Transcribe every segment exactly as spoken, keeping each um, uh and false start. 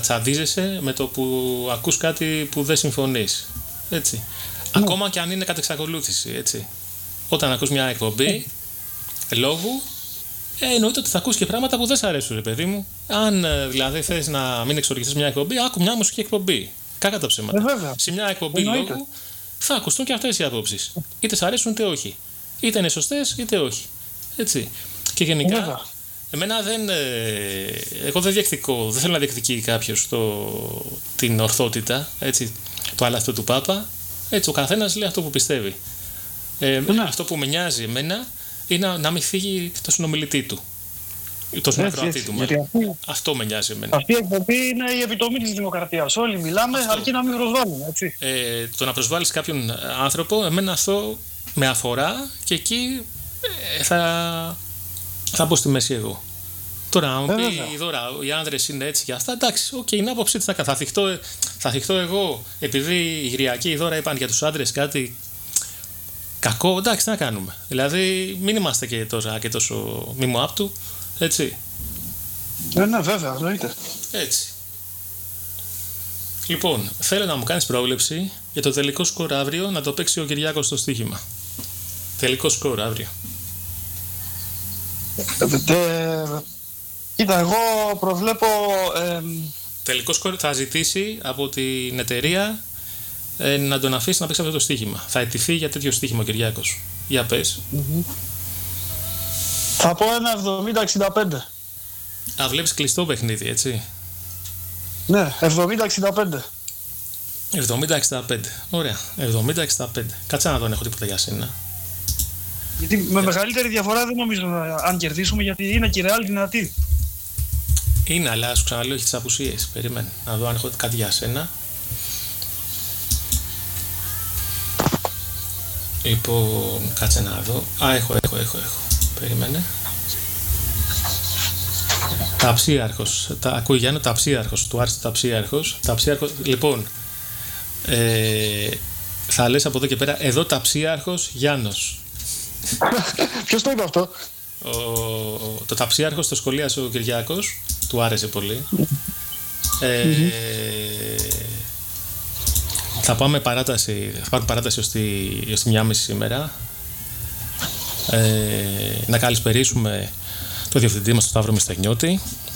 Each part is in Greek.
τσαντίζεσαι με το που ακούς κάτι που δεν συμφωνείς. Έτσι. Ναι. Ακόμα και αν είναι κατ' εξακολούθηση. Έτσι. Όταν ακούς μια εκπομπή ναι. λόγου, ε, εννοείται ότι θα ακούς και πράγματα που δεν σ' αρέσουν, ρε παιδί μου. Αν δηλαδή θες να μην εξοργιστείς μια εκπομπή, άκου μια μουσική εκπομπή. Κάκα τα ψέματα. Ε, Σε μια εκπομπή εννοείται. Λόγου θα ακουστούν και αυτές οι απόψεις. Είτε σ' αρέσουν είτε όχι. Είτε είναι σωστές είτε όχι. Έτσι. Και γενικά. Ε, εμένα δεν. Ε, εγώ δεν διεκδικώ, δεν θέλω να διεκδικεί κάποιος την ορθότητα, έτσι, το άλλο του Πάπα. Έτσι, ο καθένας λέει αυτό που πιστεύει. Ε, ναι. Αυτό που με νοιάζει εμένα είναι να, να μην φύγει το συνομιλητή του. Το συνακροατή του. Αυτή, αυτό με νοιάζει εμένα. Αυτή η εκπομπή είναι η επιτομή της δημοκρατίας. Όλοι μιλάμε, αυτό. Αρκεί να μην προσβάλλουμε. Έτσι. Ε, το να προσβάλλεις κάποιον άνθρωπο, εμένα αυτό με αφορά και εκεί ε, θα, θα μπω στη μέση εγώ. Τώρα, αν πει τώρα οι άνδρες είναι έτσι και αυτά, εντάξει, οκ, okay, είναι άποψή της. Θα θυχτώ, θα θυχτώ εγώ επειδή οι Γυριακοί τώρα είπαν για τους άντρες κάτι κακό, εντάξει, τι να κάνουμε. Δηλαδή, μην είμαστε και τώρα και τόσο μήμο άπτου, έτσι. Ναι, ναι, βέβαια, εννοείται. Έτσι. Λοιπόν, θέλω να μου κάνεις πρόβλεψη για το τελικό σκορ αύριο, να το παίξει ο Κυριάκος στο στοίχημα. Τελικό σκορ αύριο. Κοίτα, εγώ προβλέπω... Ε... Τελικό σκορ θα ζητήσει από την εταιρεία ε, να τον αφήσει να παίξει αυτό το στοίχημα. Θα αιτηθεί για τέτοιο στοίχημα ο Κυριάκος. Για πες. Mm-hmm. Θα πω ένα εβδομήντα εξήντα πέντε. Α, βλέπεις κλειστό παιχνίδι, έτσι. Ναι, εβδομήντα εξήντα πέντε. εβδομήντα εξήντα πέντε. Ωραία. εβδομήντα εξήντα πέντε. Κάτσε να δεν έχω τίποτα για σένα. Γιατί με ε... μεγαλύτερη διαφορά δεν νομίζω αν κερδίσουμε, γιατί είναι και η Real δυνατή. Είναι, αλλά σου ξαναλέω, έχει τις απουσίες. Περίμενε να δω αν έχω κάτι για σένα. Λοιπόν, κάτσε να δω. Α, έχω, έχω, έχω, έχω. Περίμενε. Ταψίαρχος. Τα, ακούει Γιάννη, ταψίαρχος. Του άρεσε το ταψίαρχος. Ταψίαρχος. Λοιπόν, ε, θα λες από εδώ και πέρα, εδώ ταψίαρχος Γιάννος. Ποιος το είπε αυτό? Ο, ο, το ταψίαρχος το σχολίασε ο Κυριάκος. Του άρεσε πολύ. Ε, mm-hmm. Θα πάμε παράταση. Θα πάρουμε παράταση ως τη μία μισή σήμερα. Ε, να καλησπερίσουμε το διευθυντή μας, τον Σταύρο Μισταγνιώτη.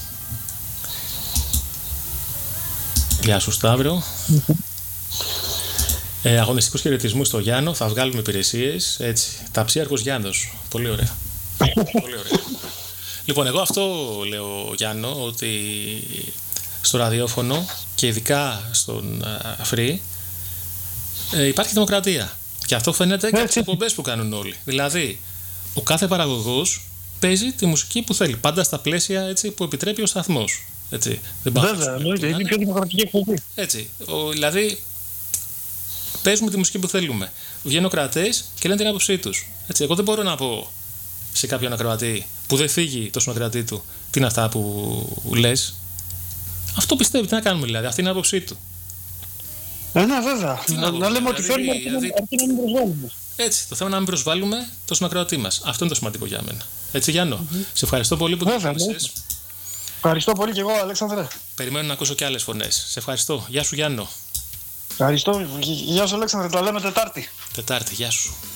Γεια σου, Σταύρο. Mm-hmm. Ε, αγωνιστικούς χαιρετισμούς στο Γιάννο. Θα βγάλουμε υπηρεσίες. Έτσι. Ταψίαρχος Γιάννος. Πολύ ωραία. Πολύ ωραία. Λοιπόν, εγώ αυτό λέω, Γιάννο, ότι στο ραδιόφωνο και ειδικά στον uh, Free ε, υπάρχει δημοκρατία. Και αυτό φαίνεται και από τις εκπομπές που κάνουν όλοι. Δηλαδή, ο κάθε παραγωγός παίζει τη μουσική που θέλει. Πάντα στα πλαίσια, έτσι, που επιτρέπει ο σταθμός. Έτσι. Δεν Βέβαια, εννοείται. Είναι η πιο δημοκρατική εκπομπή. Έτσι. Ο, δηλαδή, παίζουμε τη μουσική που θέλουμε. Βγαίνουν κρατές και λένε την άποψή τους. Έτσι. Εγώ δεν μπορώ να πω σε κάποιον ακροατή που δεν φύγει το συνοκρατή του τι είναι αυτά που λες. Αυτό πιστεύει, τι να κάνουμε δηλαδή, αυτή είναι η άποψή του. Ε, ναι, βέβαια. Να, να, να λέμε ότι θέλουμε αρκεί δηλαδή... να μην προσβάλλουμε. Έτσι, το θέμα είναι να μην προσβάλλουμε το συνοκρατή μας. Αυτό είναι το σημαντικό για μένα. Έτσι, Γιάννο, mm-hmm. σε ευχαριστώ πολύ που το κάνεις. Ευχαριστώ πολύ και εγώ, Αλέξανδρε. Περιμένω να ακούσω και άλλες φωνές. Σε ευχαριστώ. Γεια σου, Γιάννο. Ευχαριστώ. Γεια σου, Αλέξανδρε. Τα λέμε Τετάρτη. Τετάρτη, γεια σου.